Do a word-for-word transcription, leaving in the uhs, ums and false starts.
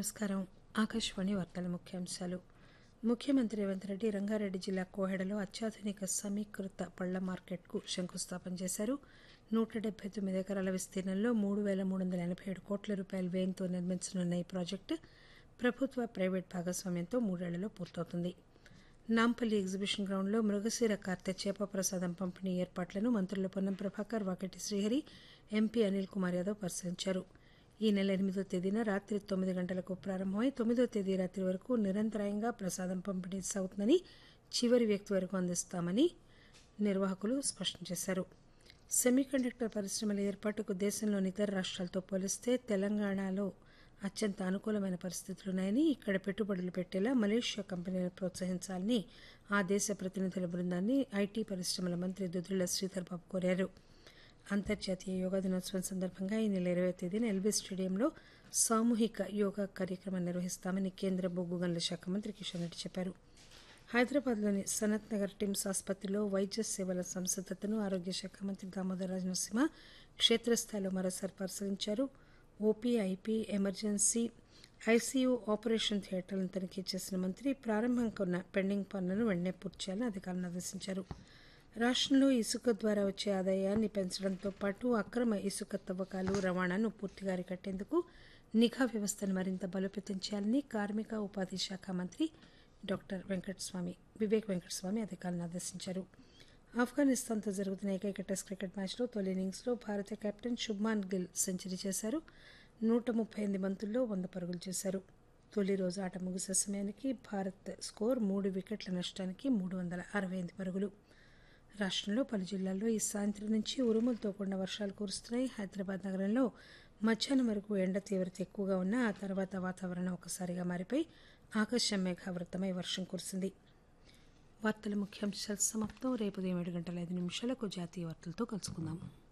నమస్కారం. ఆకాశవాణి వార్తల ముఖ్యాంశాలు. ముఖ్యమంత్రి రేవంత్ రెడ్డి రంగారెడ్డి జిల్లా కోహెడలో అత్యాధునిక సమీకృత పళ్ల మార్కెట్కు శంకుస్థాపన చేశారు. నూట డెబ్బై తొమ్మిది ఎకరాల విస్తీర్ణంలో మూడు పేల మూడు వందల ఎనభై ఏడు కోట్ల రూపాయల వ్యయంతో నిర్మించనున్న ఈ ప్రాజెక్టు ప్రభుత్వ, ప్రైవేటు భాగస్వామ్యంతో మూడేళ్లలో పూర్తవుతుంది. నాంపల్లి ఎగ్జిబిషన్ గ్రౌండ్లో మృగశిర కార్తె చేప ప్రసాదం పంపిణీ ఏర్పాట్లను మంత్రులు పొన్నం ప్రభాకర్, వాకటి శ్రీహరి, ఎంపీ అనిల్ కుమార్ యాదవ్ పరిశీలించారు. ఈ నెల ఎనిమిదో తేదీన రాత్రి తొమ్మిది గంటలకు ప్రారంభమై తొమ్మిదో తేదీ రాత్రి వరకు నిరంతరాయంగా ప్రసాదం పంపిణీ సాగుతుందని, చివరి వ్యక్తి వరకు అందిస్తామని నిర్వాహకులు స్పష్టం చేశారు. సెమీకండక్టర్ పరిశ్రమల ఏర్పాటుకు దేశంలోని ఇతర రాష్ట్రాలతో పోలిస్తే తెలంగాణలో అత్యంత అనుకూలమైన పరిస్థితులున్నాయని, ఇక్కడ పెట్టుబడులు పెట్టేలా మలేషియా కంపెనీలను ప్రోత్సహించాలని ఆ దేశ ప్రతినిధుల బృందాన్ని ఐటీ పరిశ్రమల మంత్రి దుద్దిళ్ల శ్రీధర్ బాబు కోరారు. అంతర్జాతీయ యోగా దినోత్సవం సందర్భంగా ఈ నెల ఇరవై తేదీన ఎల్బీ స్టేడియంలో సామూహిక యోగా కార్యక్రమం నిర్వహిస్తామని కేంద్ర బొగ్గు గనుల శాఖ మంత్రి కిషన్ రెడ్డి చెప్పారు. హైదరాబాద్లోని సనత్ నగర్ టిమ్స్ ఆసుపత్రిలో వైద్య సేవల సంసిద్దతను ఆరోగ్య శాఖ మంత్రి దామోదర్ రాజ నరసింహ క్షేత్రస్థాయిలో మరోసారి పరిశీలించారు. OP, IP, emergency, ICU, operation థియేటర్లను తనిఖీ చేసిన మంత్రి ప్రారంభం కొన్న పెండింగ్ పనులను వెంటనే పూర్తి చేయాలని అధికారులను ఆదేశించారు. రాష్టంలో ఇసుక ద్వారా వచ్చే ఆదాయాన్ని పెంచడంతో పాటు అక్రమ ఇసుక తవ్వకాలు, రవాణాను పూర్తిగా అరికట్టేందుకు నిఘా వ్యవస్థను మరింత బలోపేతం చేయాలని కార్మిక, ఉపాధి శాఖ మంత్రి డాక్టర్ వెంకటస్వామి వివేక్ వెంకటస్వామి అధికారులను ఆదేశించారు. ఆఫ్ఘనిస్తాన్తో జరుగుతున్న ఏకైక టెస్ట్ క్రికెట్ మ్యాచ్లో తొలి ఇన్నింగ్స్లో భారత కెప్టెన్ శుభ్మాన్ గిల్ సెంచరీ చేశారు. నూట ముప్పై ఎనిమిది బంతుల్లో వంద పరుగులు చేశారు. తొలి రోజు ఆట ముగిసే సమయానికి భారత్ స్కోర్ మూడు వికెట్ల నష్టానికి మూడు వందల అరవై ఎనిమిది పరుగులు. రాష్టంలో పలు జిల్లాల్లో ఈ సాయంత్రం నుంచి ఉరుములతో కూడిన వర్షాలు కురుస్తున్నాయి. హైదరాబాద్ నగరంలో మధ్యాహ్నం వరకు ఎండ తీవ్రత ఎక్కువగా ఉన్నా ఆ తర్వాత వాతావరణం ఒకసారిగా మారిపోయి ఆకాశం మేఘావృతమై వర్షం కురిసింది. వార్తల ముఖ్యాంశాలు సమాప్తం. రేపు ఉదయం ఏడు గంటల ఐదు నిమిషాలకు జాతీయ వార్తలతో కలుసుకుందాం.